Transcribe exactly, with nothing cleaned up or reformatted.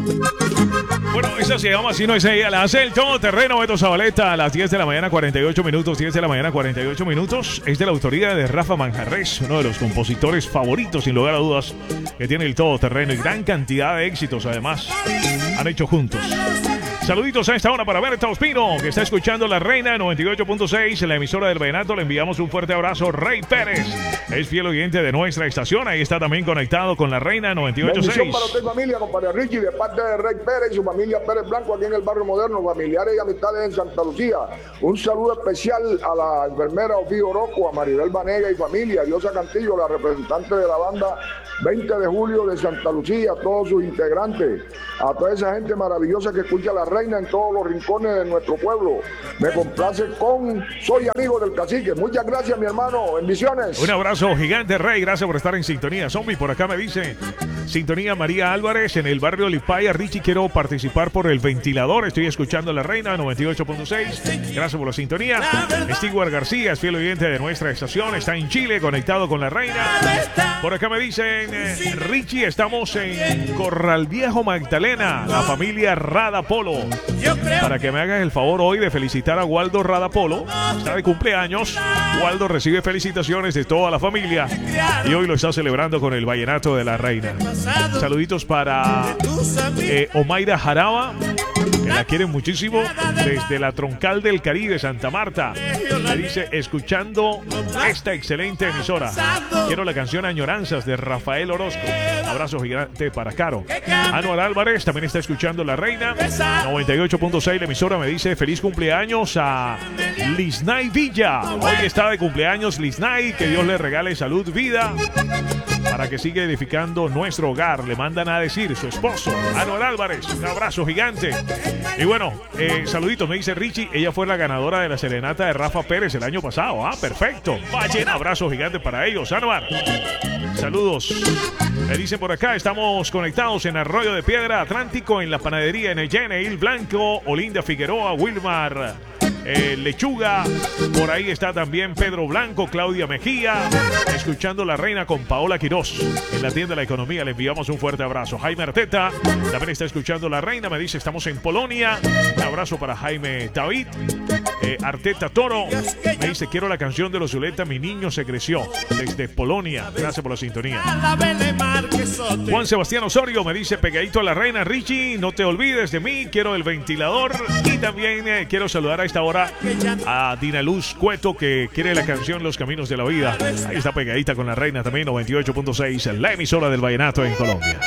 Bueno, esa se llama así, no es ella. La hace el todoterreno Beto Zabaleta a las diez de la mañana, cuarenta y ocho minutos. diez de la mañana, cuarenta y ocho minutos. Es de la autoría de Rafa Manjarrés, uno de los compositores favoritos, sin lugar a dudas, que tiene el todoterreno y gran cantidad de éxitos, además, han hecho juntos. Saluditos a esta hora para Berta Ospino, que está escuchando La Reina noventa y ocho punto seis, en la emisora del Vallenato. Le enviamos un fuerte abrazo. Rey Pérez es fiel oyente de nuestra estación. Ahí está también conectado con La Reina noventa y ocho punto seis. Bendición para usted, familia, compadre Richie, de parte de Rey Pérez y su familia Pérez Blanco, aquí en el barrio moderno, familiares y amistades en Santa Lucía. Un saludo especial a la enfermera Ofío Orozco, a Maribel Vanega y familia, a Diosa Cantillo, la representante de la banda veinte de julio de Santa Lucía, a todos sus integrantes, a toda esa gente maravillosa que escucha La Reina en todos los rincones de nuestro pueblo. Me complace con Soy Amigo del Cacique. Muchas gracias, mi hermano. Bendiciones. Un abrazo gigante, Rey. Gracias por estar en sintonía. Zombie, por acá me dice sintonía María Álvarez en el barrio Lipaya. Richie, quiero participar por el ventilador. Estoy escuchando La Reina noventa y ocho punto seis. Gracias por la sintonía. Stewart García es fiel oyente de nuestra estación. Está en Chile, conectado con La Reina. Por acá me dicen, eh, Richie, estamos en Corral Viejo, Magdalena, la familia Rada Polo. Para que me hagas el favor hoy de felicitar a Waldo Rada Polo. Está de cumpleaños. Waldo recibe felicitaciones de toda la familia y hoy lo está celebrando con el Vallenato de La Reina. Saluditos para eh, Omaira Jaraba, que la quieren muchísimo, desde la Troncal del Caribe, Santa Marta. Me dice, escuchando esta excelente emisora. Quiero la canción Añoranzas de Rafael Orozco. Abrazo gigante para Caro. Anuar Álvarez también está escuchando La Reina noventa y ocho punto seis. La emisora me dice, feliz cumpleaños a Lisnay Villa. Hoy está de cumpleaños Lisnay. Que Dios le regale salud, vida, para que siga edificando nuestro hogar. Le mandan a decir su esposo, Anuar Álvarez. Un abrazo gigante. Y bueno, eh, saluditos, me dice Richie. Ella fue la ganadora de la serenata de Rafa Pérez el año pasado. Ah, perfecto. Un abrazo gigante para ellos, Anuar. Saludos. Me dicen por acá, estamos conectados en Arroyo de Piedra Atlántico, en la panadería en Eneil Blanco, Olinda Figueroa, Wilmar eh, Lechuga. Por ahí está también Pedro Blanco, Claudia Mejía, escuchando La Reina con Paola Quirós. En la tienda de La Economía le enviamos un fuerte abrazo. Jaime Arteta también está escuchando La Reina, me dice, estamos en Polonia. Un abrazo para Jaime David. Eh, Arteta Toro me dice, quiero la canción de Los Zuleta, Mi Niño Se Creció, desde Polonia. Gracias por la sintonía. Juan Sebastián Osorio me dice, pegadito a La Reina, Richie, no te olvides de mí, quiero el ventilador. Y también eh, quiero saludar a esta hora a Dina Luz Cueto, que quiere la canción Los Caminos de la Vida. Ahí está pegadita con La Reina también, noventa y ocho punto seis, la emisora del Vallenato en Colombia.